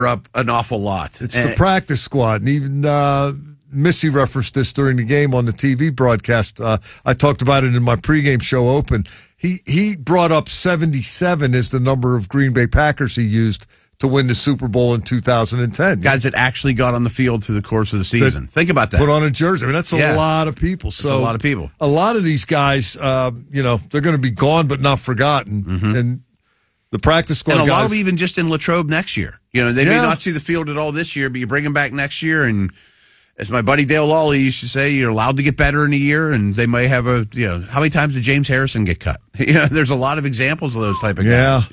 up an awful lot. It's the practice squad. And even Missy referenced this during the game on the TV broadcast. I talked about it in my pregame show open. He brought up 77 as the number of Green Bay Packers he used to win the Super Bowl in 2010. Guys that actually got on the field through the course of the season. Think about that. Put on a jersey. I mean, that's a lot of people. That's a lot of people. A lot of these guys, they're going to be gone but not forgotten. Mm-hmm. And the practice squad and a guys, lot of them even just in Latrobe next year. They may not see the field at all this year, but you bring them back next year. And as my buddy Dale Lawley used to say, you're allowed to get better in a year, and they may have how many times did James Harrison get cut? There's a lot of examples of those type of guys,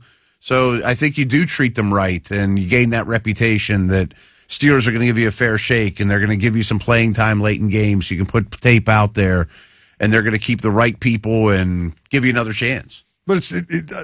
So I think you do treat them right, and you gain that reputation that Steelers are going to give you a fair shake, and they're going to give you some playing time late in games. So you can put tape out there, and they're going to keep the right people and give you another chance. But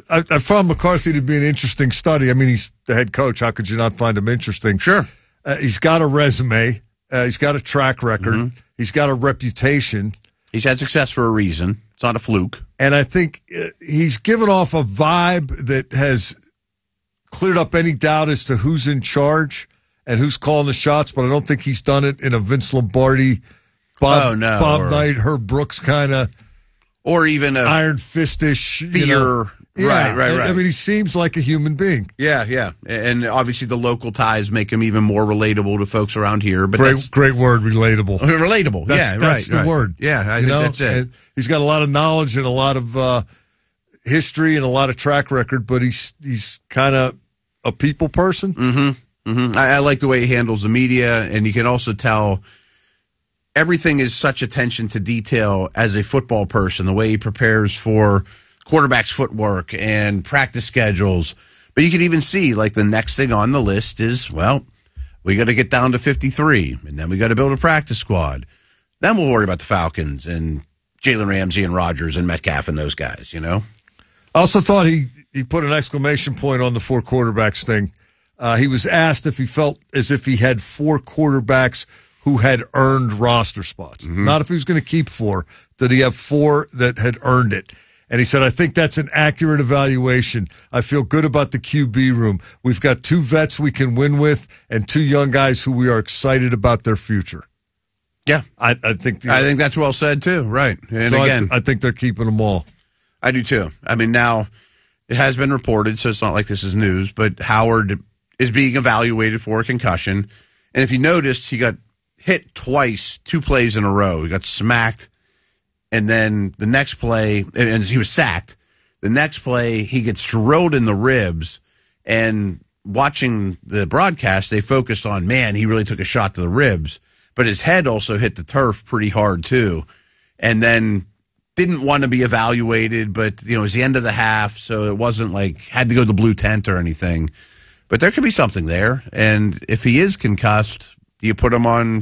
I found McCarthy to be an interesting study. I mean, he's the head coach. How could you not find him interesting? Sure. He's got a resume. He's got a track record. Mm-hmm. He's got a reputation. He's had success for a reason. It's not a fluke. And I think he's given off a vibe that has cleared up any doubt as to who's in charge and who's calling the shots, but I don't think he's done it in a Vince Lombardi, Bob Knight, Herb Brooks kind of, or even a iron fistish fear. Right. I mean, he seems like a human being. Yeah. And obviously the local ties make him even more relatable to folks around here. But great word, relatable. Relatable, that's the word. Yeah, I think that's it. And he's got a lot of knowledge and a lot of history and a lot of track record, but he's kind of a people person. Mm-hmm. Mm-hmm. I like the way he handles the media, and you can also tell everything is such attention to detail as a football person, the way he prepares for quarterback's footwork and practice schedules. But you can even see, like, the next thing on the list is, we got to get down to 53, and then we got to build a practice squad. Then we'll worry about the Falcons and Jalen Ramsey and Rodgers and Metcalf and those guys, I also thought he put an exclamation point on the 4 quarterbacks thing. He was asked if he felt as if he had 4 quarterbacks who had earned roster spots. Mm-hmm. Not if he was going to keep 4. Did he have 4 that had earned it? And he said, I think that's an accurate evaluation. I feel good about the QB room. We've got 2 vets we can win with and 2 young guys who we are excited about their future. Yeah. I think that's well said, too. Right. And so again, I think they're keeping them all. I do, too. I mean, now it has been reported, so it's not like this is news, but Howard is being evaluated for a concussion. And if you noticed, he got hit twice, 2 plays in a row. He got smacked. And then the next play, and he was sacked. The next play, he gets drilled in the ribs. And watching the broadcast, they focused on, man, he really took a shot to the ribs. But his head also hit the turf pretty hard, too. And then didn't want to be evaluated, but, it was the end of the half, so it wasn't like had to go to the blue tent or anything. But there could be something there. And if he is concussed, do you put him on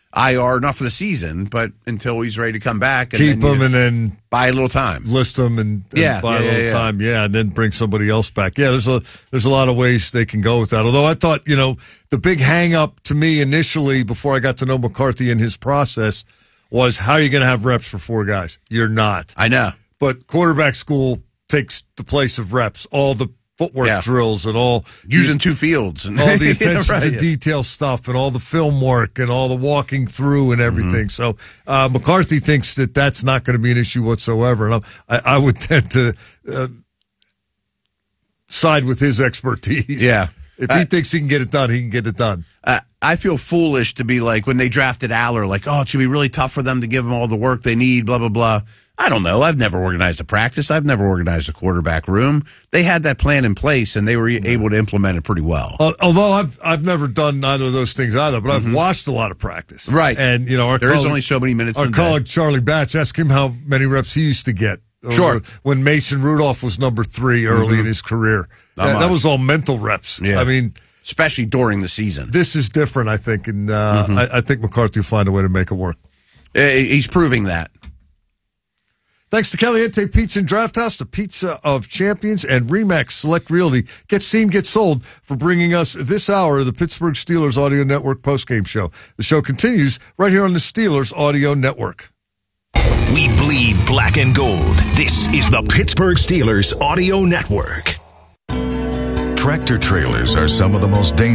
IR, not for the season, but until he's ready to come back. And keep him and then buy a little time. List him and buy a little time. Yeah, and then bring somebody else back. Yeah, there's a lot of ways they can go with that. Although I thought, the big hang-up to me initially before I got to know McCarthy and his process was, how are you going to have reps for 4 guys? You're not. I know. But quarterback school takes the place of reps. All the footwork drills and all using 2 fields and all the attention to detail stuff and all the film work and all the walking through and everything. Mm-hmm. So McCarthy thinks that that's not going to be an issue whatsoever, and I would tend to side with his expertise. Yeah, if he thinks he can get it done, he can get it done. I feel foolish to be like, when they drafted Aller, like, it should be really tough for them to give them all the work they need, blah blah blah. I don't know. I've never organized a practice. I've never organized a quarterback room. They had that plan in place, and they were able to implement it pretty well. Although I've never done either of those things either, but I've watched a lot of practice. Right. And, there is only so many minutes. Our colleague Charlie Batch, ask him how many reps he used to get. Sure. When Mason Rudolph was number 3 early in his career. That was all mental reps. Yeah. I mean, especially during the season. This is different, I think, and I think McCarthy will find a way to make it work. He's proving that. Thanks to Caliente Pizza and Draft House, the pizza of champions, and RE/MAX Select Realty. Get seen, get sold, for bringing us this hour of the Pittsburgh Steelers Audio Network postgame show. The show continues right here on the Steelers Audio Network. We bleed black and gold. This is the Pittsburgh Steelers Audio Network. Tractor trailers are some of the most dangerous